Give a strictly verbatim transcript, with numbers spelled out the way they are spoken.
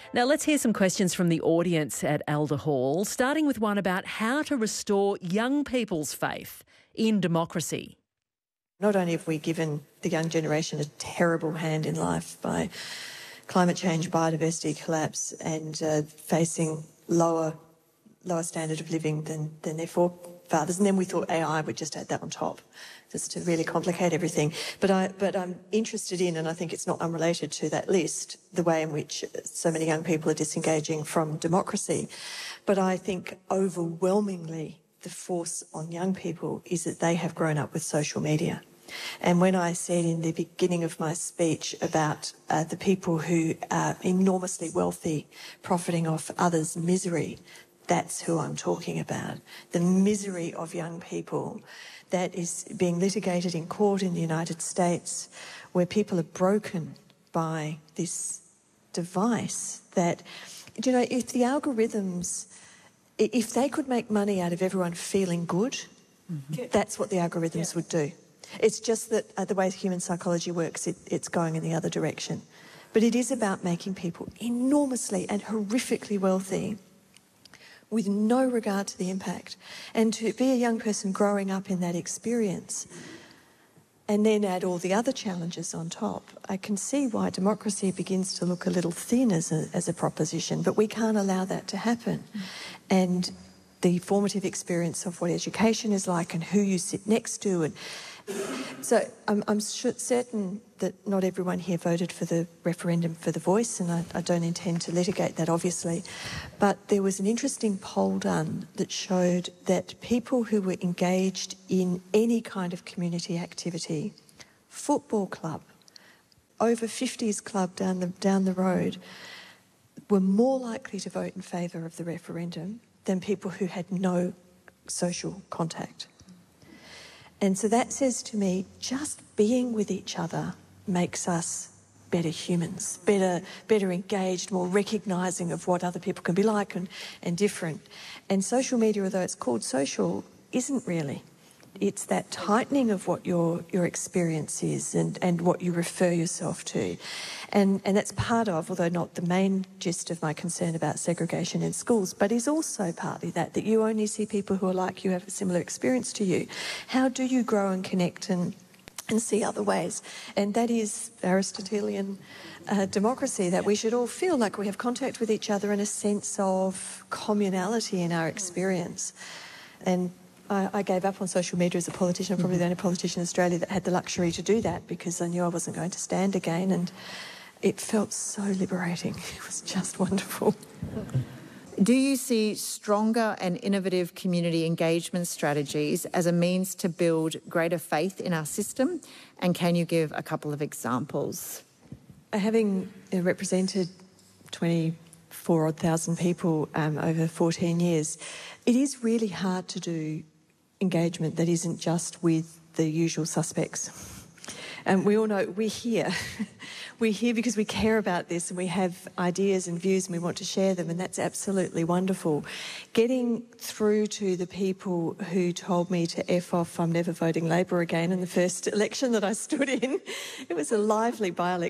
Now let's hear some questions from the audience at Elder Hall, starting with one about how to restore young people's faith in democracy. Not only have we given the young generation a terrible hand in life by climate change, biodiversity collapse and uh, facing lower lower standard of living than, than their forefathers, and then we thought A I would just add that on top, just to really complicate everything. But, I, but I'm interested in, and I think it's not unrelated to that list, the way in which so many young people are disengaging from democracy. But I think overwhelmingly the force on young people is that they have grown up with social media. And when I said in the beginning of my speech about uh, the people who are enormously wealthy, profiting off others' misery, that's who I'm talking about. The misery of young people that is being litigated in court in the United States, where people are broken by this device that, you know, if the algorithms, if they could make money out of everyone feeling good, mm-hmm. that's what the algorithms yeah. would do. It's just that uh, the way human psychology works, it, it's going in the other direction. But it is about making people enormously and horrifically wealthy with no regard to the impact. And to be a young person growing up in that experience and then add all the other challenges on top, I can see why democracy begins to look a little thin as a, as a proposition, but we can't allow that to happen. Mm. And the formative experience of what education is like and who you sit next to. And so I'm, I'm certain that not everyone here voted for the referendum for the voice, and I, I don't intend to litigate that, obviously. But there was an interesting poll done that showed that people who were engaged in any kind of community activity, football club, over fifties club down the, down the road, were more likely to vote in favour of the referendum than people who had no social contact. And so that says to me, just being with each other makes us better humans, better better engaged, more recognising of what other people can be like and, and different. And social media, although it's called social, isn't really. It's that tightening of what your, your experience is and, and what you refer yourself to. And, and that's part of, although not the main gist of my concern about segregation in schools, but is also partly that, that you only see people who are like you, have a similar experience to you. How do you grow and connect and, and see other ways? And that is Aristotelian uh, democracy, that we should all feel like we have contact with each other and a sense of communality in our experience. And I, I gave up on social media as a politician. I'm probably the only politician in Australia that had the luxury to do that because I knew I wasn't going to stand again, and it felt so liberating. It was just wonderful. Do you see stronger and innovative community engagement strategies as a means to build greater faith in our system? And can you give a couple of examples? Having represented twenty-four odd thousand people um, over fourteen years, it is really hard to do engagement that isn't just with the usual suspects. And we all know we're here. We're here because we care about this and we have ideas and views and we want to share them, and that's absolutely wonderful. Getting through to the people who told me to F off, I'm never voting Labor again in the first election that I stood in, it was a lively by-election.